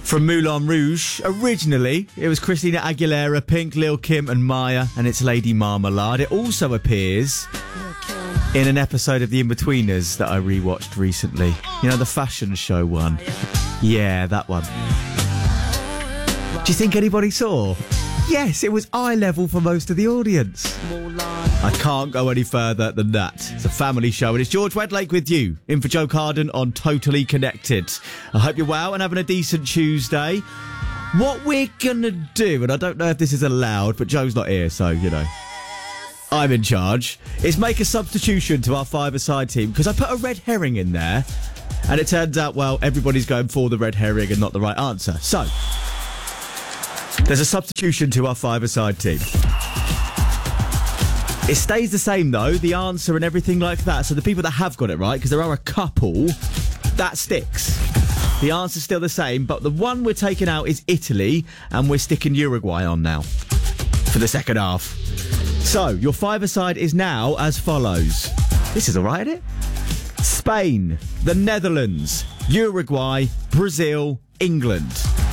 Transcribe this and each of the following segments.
From Moulin Rouge. Originally, it was Christina Aguilera, Pink, Lil' Kim and Maya, and it's Lady Marmalade. It also appears in an episode of The Inbetweeners that I rewatched recently. You know, the fashion show one. Yeah, that one. Do you think anybody saw? Yes, it was eye level for most of the audience. I can't go any further than that. It's a family show, and it's George Wedlake with you, in for Joe Carden on Totally Connected. I hope you're well and having a decent Tuesday. What we're going to do, and I don't know if this is allowed, but Joe's not here, so, you know, I'm in charge, is make a substitution to our five-a-side team, because I put a red herring in there, and it turns out, well, everybody's going for the red herring and not the right answer. So, there's a substitution to our five-a-side team. It stays the same, though, the answer and everything like that. So the people that have got it right, because there are a couple, that sticks. The answer's still the same, but the one we're taking out is Italy, and we're sticking Uruguay on now for the second half. So, your five-a-side is now as follows. This is all right, isn't it? Spain, the Netherlands, Uruguay, Brazil, England.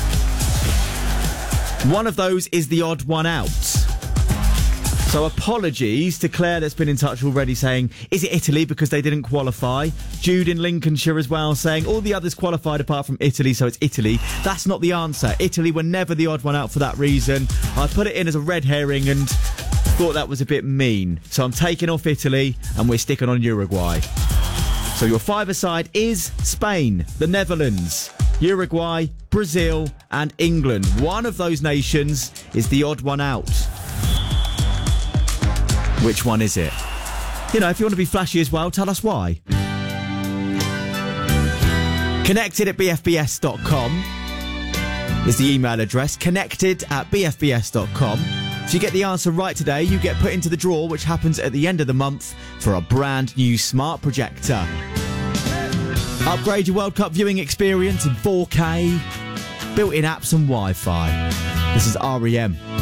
One of those is the odd one out. So apologies to Claire that's been in touch already saying, is it Italy because they didn't qualify? Jude in Lincolnshire as well saying, all the others qualified apart from Italy, so it's Italy. That's not the answer. Italy were never the odd one out for that reason. I put it in as a red herring and thought that was a bit mean. So I'm taking off Italy and we're sticking on Uruguay. So your five-a-side is Spain, the Netherlands, Uruguay, Brazil and England. One of those nations is the odd one out. Which one is it? You know, if you want to be flashy as well, tell us why. Connected@bfbs.com is the email address. Connected@bfbs.com. If you get the answer right today, you get put into the draw, which happens at the end of the month, for a brand new smart projector. Upgrade your World Cup viewing experience in 4K, built-in apps and Wi-Fi. This is R.E.M.